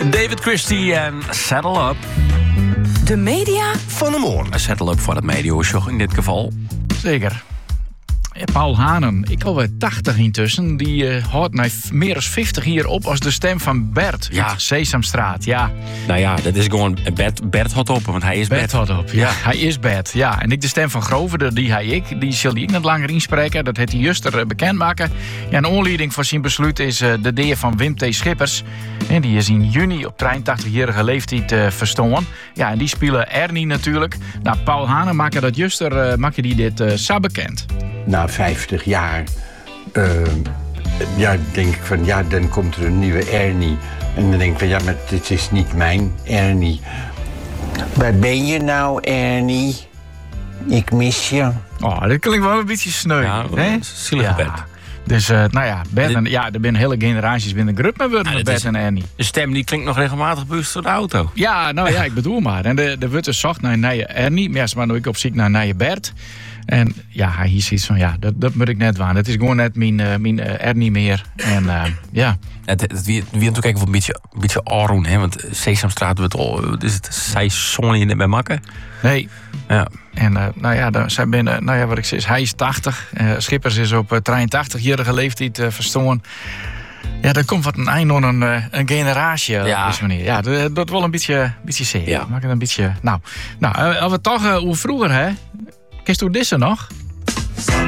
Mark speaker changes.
Speaker 1: David Christie en Saddle Up.
Speaker 2: De media
Speaker 3: van de morgen.
Speaker 1: Saddle Up voor het medioshow in dit geval.
Speaker 4: Zeker. Paul Hanen, ik alweer 80 intussen, die houdt mij meer dan 50 hier op als de stem van Bert uit Sesamstraat. Ja.
Speaker 1: Nou ja, dat is gewoon Bert houdt op, want hij is
Speaker 4: Bert houdt op, ja. Hij is Bert, ja. En ik de stem van Grover, die zal die niet langer inspreken. Dat heeft hij juster bekendmaken. Ja, een aanleiding voor zijn besluit is de deer van Wim T. Schippers. En die is in juni op 83-jarige leeftijd verstonden. Ja, en die spelen Ernie natuurlijk. Nou, Paul Hanen maakte dat juster, maakte die dit zo bekend.
Speaker 5: Na 50 jaar denk ik van dan komt er een nieuwe Ernie. En dan denk ik van maar dit is niet mijn Ernie. Waar ben je nou, Ernie? Ik mis je.
Speaker 4: Oh, dat klinkt wel een beetje sneu.
Speaker 1: Ja,
Speaker 4: hè?
Speaker 1: Zielige Bert.
Speaker 4: Dus Bert en er zijn hele generaties binnen grup met Bert en Ernie.
Speaker 1: De stem die klinkt nog regelmatig bij door de auto.
Speaker 4: Ja, ik bedoel maar. En de wordt dus zocht naar een nieuwe Ernie. Maar maar nu ik op zoek naar een nieuwe Bert. En ja, hij is iets van, dat moet ik net waan. Het is gewoon net mijn Ernie meer. En
Speaker 1: Het wie natuurlijk even een beetje Aron, hè? Want Sesamstraat wordt al, is het zij zonne je net bij makken?
Speaker 4: Nee.
Speaker 1: Ja.
Speaker 4: En zij binnen, wat ik zeg, hij is 80. Schippers is op 83-jarige leeftijd verstoren. Ja, er komt wat een eind aan een generatie op deze manier. Ja, dat wel een beetje zeer.
Speaker 1: Ja.
Speaker 4: Maak het een beetje. Nou, als we toch hoe vroeger, hè? Kist u dit nog?